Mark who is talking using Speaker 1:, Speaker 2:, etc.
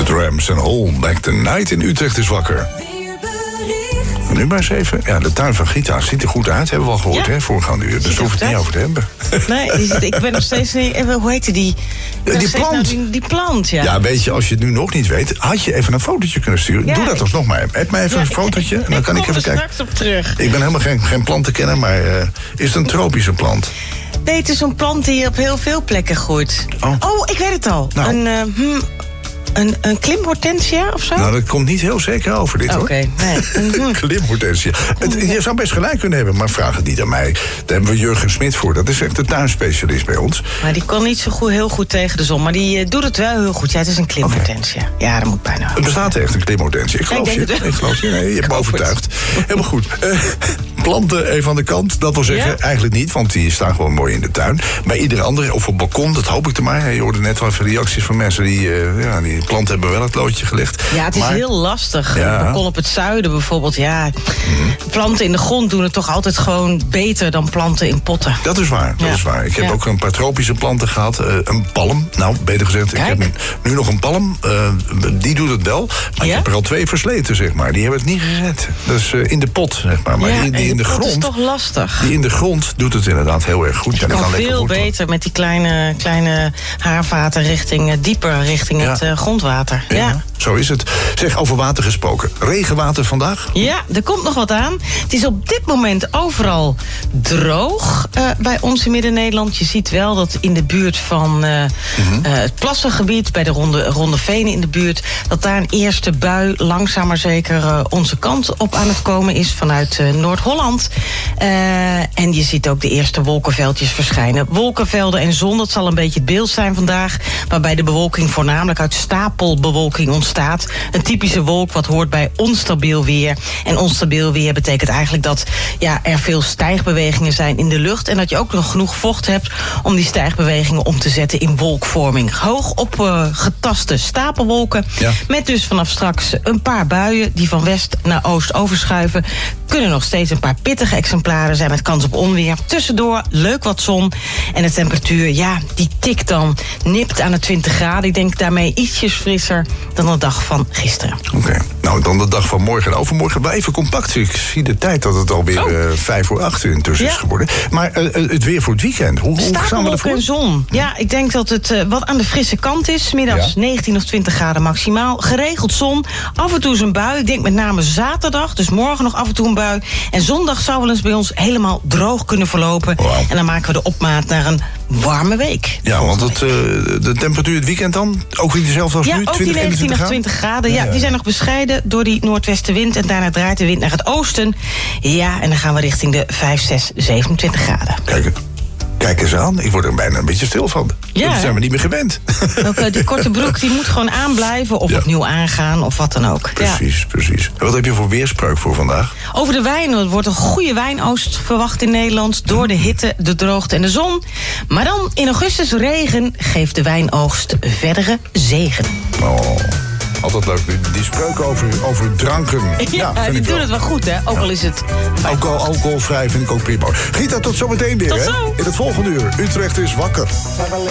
Speaker 1: De Drams en Hold Back the Night in Utrecht is wakker. En nu maar eens even. Ja, de tuin van Gita ziet er goed uit. Hebben we al gehoord, hè, voorgaande uur. Dus daar hoef ik het niet over te hebben.
Speaker 2: Nee, ik ben nog steeds niet... Hoe heette die?
Speaker 1: Die plant.
Speaker 2: Die plant, ja.
Speaker 1: Ja, weet je, als je het nu nog niet weet... had je even een fotootje kunnen sturen.
Speaker 2: Ja,
Speaker 1: Doe dat alsnog maar. Heb mij even een fotootje. En dan kan ik even kijken.
Speaker 2: Ik kom er straks op terug.
Speaker 1: Ik ben helemaal geen plantenkenner, maar is het een tropische plant?
Speaker 2: Nee, het is een plant die op heel veel plekken groeit. Oh, ik weet het al.
Speaker 1: Nou.
Speaker 2: Een klimhortensia of zo?
Speaker 1: Nou, dat komt niet heel zeker over dit, hoor.
Speaker 2: Oké, nee.
Speaker 1: Klimhortensia. Je zou best gelijk kunnen hebben, maar vraag het niet aan mij. Daar hebben we Jurgen Smit voor. Dat is echt de tuinspecialist bij ons.
Speaker 2: Maar die kan niet zo goed, heel goed tegen de zon. Maar die doet het wel heel goed. Ja, het is een klimhortensia. Okay. Ja, dat moet bijna.
Speaker 1: Het bestaat echt, een klimhortensia. Ik geloof je. Ik geloof je. Nee, je hebt me overtuigd. Helemaal goed. Planten even aan de kant. Dat wil zeggen, eigenlijk niet, want die staan gewoon mooi in de tuin. Maar iedere andere, of op het balkon, dat hoop ik te maar. Je hoorde net wel even reacties van mensen die planten hebben wel het loodje gelegd. Ja,
Speaker 2: het is heel lastig. Ja. Een balkon op het zuiden bijvoorbeeld, ja. Planten in de grond doen het toch altijd gewoon beter dan planten in potten.
Speaker 1: Dat is waar, dat is waar. Ik heb ook een paar tropische planten gehad. Een palm, nou, beter gezegd. Kijk. Ik heb nu nog een palm. Die doet het wel. Maar ik heb er al 2 versleten, zeg maar. Die hebben het niet gered. Dat is in de pot, zeg maar. Maar die in de grond...
Speaker 2: Dat is toch lastig.
Speaker 1: Die in de grond doet het inderdaad heel erg goed.
Speaker 2: Ja, die kan veel beter met die kleine haarvaten dieper richting het grondwater. Ja,
Speaker 1: zo is het. Zeg, over water gesproken. Regenwater vandaag?
Speaker 2: Ja, er komt nog wat aan. Het is op dit moment overal droog bij ons in Midden-Nederland. Je ziet wel dat in de buurt van het Plassengebied, bij de Ronde Venen in de buurt, dat daar een eerste bui langzaam maar zeker onze kant op aan het komen is vanuit Noord-Holland. En je ziet ook de eerste wolkenveldjes verschijnen. Wolkenvelden en zon, dat zal een beetje het beeld zijn vandaag, waarbij de bewolking voornamelijk uit stapelbewolking ontstaat. Een typische wolk wat hoort bij onstabiel weer. En onstabiel weer betekent eigenlijk dat er veel stijgbewegingen zijn in de lucht en dat je ook nog genoeg vocht hebt om die stijgbewegingen om te zetten in wolkvorming. Hoog opgetaste stapelwolken met dus vanaf straks een paar buien die van west naar oost overschuiven. Kunnen nog steeds een paar pittige exemplaren zijn met kans op onweer. Tussendoor leuk wat zon en de temperatuur, die tikt dan nipt aan de 20 graden. Ik denk daarmee ietsjes frisser dan de dag van gisteren.
Speaker 1: Oké, nou dan de dag van morgen en overmorgen. Wel even compact. Ik zie de tijd dat het alweer 5:08 intussen is geworden. Maar het weer voor het weekend, hoe staan we ervoor?
Speaker 2: En zon. Ja, ik denk dat het wat aan de frisse kant is. Middags 19 of 20 graden maximaal. Geregeld zon. Af en toe is een bui. Ik denk met name zaterdag. Dus morgen nog af en toe een bui. En zondag zou wel eens bij ons helemaal droog kunnen verlopen. Wow. En dan maken we de opmaat naar een warme week.
Speaker 1: Ja, want de temperatuur het weekend dan? Ook weer dezelfde als nu?
Speaker 2: Ook 20, die 19 of 20 graden. Ja, die zijn nog bescheiden door die noordwestenwind. En daarna draait de wind naar het oosten. Ja, en dan gaan we richting de 5, 6, 27 graden.
Speaker 1: Kijk eens aan, ik word er bijna een beetje stil van.
Speaker 2: Ja,
Speaker 1: dat zijn we niet meer gewend.
Speaker 2: Ook die korte broek die moet gewoon aanblijven of opnieuw aangaan of wat dan ook.
Speaker 1: Precies. En wat heb je voor weerspreuk voor vandaag?
Speaker 2: Over de wijn, er wordt een goede wijnoogst verwacht in Nederland door de hitte, de droogte en de zon. Maar dan in augustus regen geeft de wijnoogst verdere zegen.
Speaker 1: Oh. Altijd leuk, die spreuken over dranken.
Speaker 2: Ja, die doen het wel goed, hè? Ook al is het...
Speaker 1: Alcoholvrij vind ik ook prima. Gita, tot zometeen weer,
Speaker 2: tot zo.
Speaker 1: In het volgende uur. Utrecht is wakker.